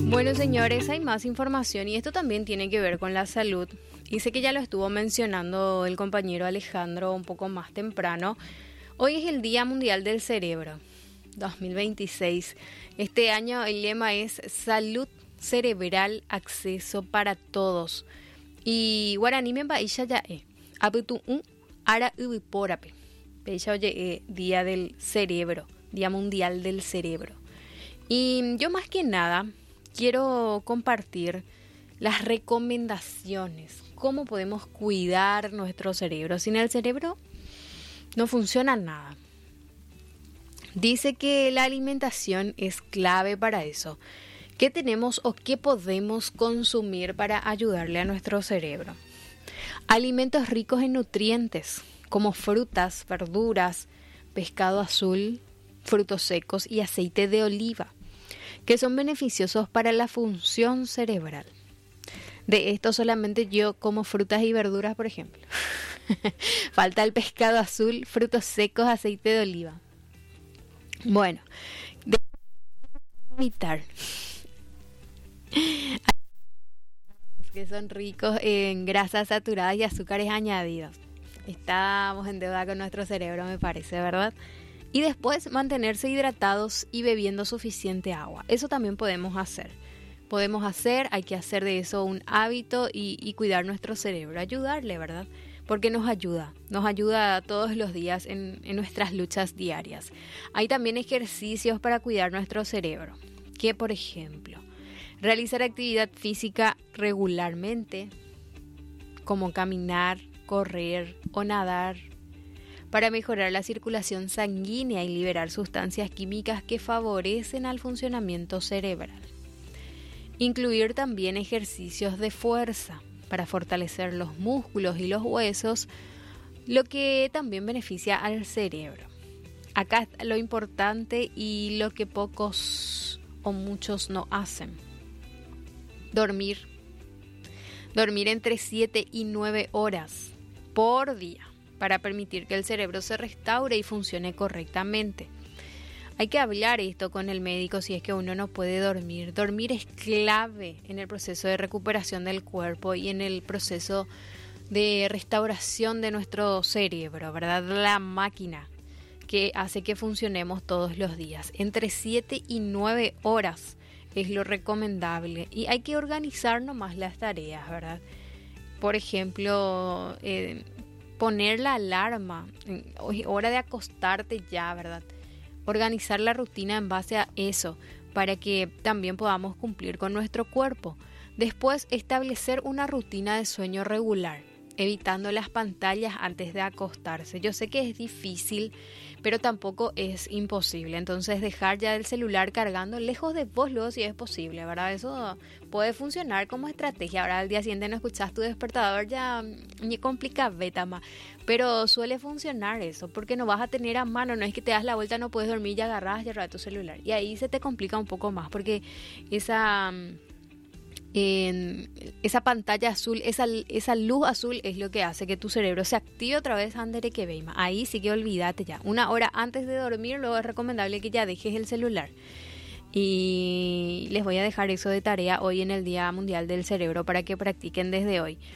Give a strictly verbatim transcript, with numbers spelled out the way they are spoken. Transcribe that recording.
Bueno, señores, hay más información y esto también tiene que ver con la salud. Y sé que ya lo estuvo mencionando el compañero Alejandro un poco más temprano. Hoy es el Día Mundial del Cerebro, dos mil veintiséis. Este año el lema es Salud Cerebral, Acceso para Todos. Y guaraní me paisha ya e. Aputu un ara ubiporape. Paisha oye Día del Cerebro, Día Mundial del Cerebro. Y yo más que nada quiero compartir las recomendaciones. Cómo podemos cuidar nuestro cerebro. Sin el cerebro no funciona nada. Dice que la alimentación es clave para eso. ¿Qué tenemos o qué podemos consumir para ayudarle a nuestro cerebro? Alimentos ricos en nutrientes, como frutas, verduras, pescado azul, frutos secos y aceite de oliva, que son beneficiosos para la función cerebral. De esto solamente yo como frutas y verduras, por ejemplo. Falta el pescado azul, frutos secos, aceite de oliva. Bueno, de evitar que son ricos en grasas saturadas y azúcares añadidos. Estamos en deuda con nuestro cerebro, me parece, ¿verdad? Y después mantenerse hidratados y bebiendo suficiente agua. Eso también podemos hacer. Podemos hacer, hay que hacer de eso un hábito y, y cuidar nuestro cerebro, ayudarle, ¿verdad? Porque nos ayuda, nos ayuda todos los días en, en nuestras luchas diarias. Hay también ejercicios para cuidar nuestro cerebro, que por ejemplo, realizar actividad física regularmente, como caminar, correr o nadar, para mejorar la circulación sanguínea y liberar sustancias químicas que favorecen al funcionamiento cerebral. Incluir también ejercicios de fuerza para fortalecer los músculos y los huesos, lo que también beneficia al cerebro. Acá está lo importante y lo que pocos o muchos no hacen. Dormir. Dormir entre siete y nueve horas por día para permitir que el cerebro se restaure y funcione correctamente. Hay que hablar esto con el médico si es que uno no puede dormir. Dormir es clave en el proceso de recuperación del cuerpo y en el proceso de restauración de nuestro cerebro, ¿verdad? La máquina que hace que funcionemos todos los días. Entre siete y nueve horas es lo recomendable y hay que organizar nomás las tareas, ¿verdad? Por ejemplo, eh, poner la alarma, hora de acostarte ya, ¿verdad? Organizar la rutina en base a eso para que también podamos cumplir con nuestro cuerpo. Después, establecer una rutina de sueño regular, evitando las pantallas antes de acostarse. Yo sé que es difícil, pero tampoco es imposible. Entonces, dejar ya el celular cargando lejos de vos luego si es posible, ¿verdad? Eso puede funcionar como estrategia. Ahora al día siguiente no escuchas tu despertador, ya me complica beta más. Pero suele funcionar eso, porque no vas a tener a mano, no es que te das la vuelta, no puedes dormir y agarras y agarras tu celular. Y ahí se te complica un poco más, porque esa... En esa pantalla azul, esa, esa luz azul es lo que hace que tu cerebro se active otra vez antes de que veima. Ahí sí que olvídate ya. Una hora antes de dormir, luego es recomendable que ya dejes el celular. Y les voy a dejar eso de tarea hoy en el Día Mundial del Cerebro para que practiquen desde hoy.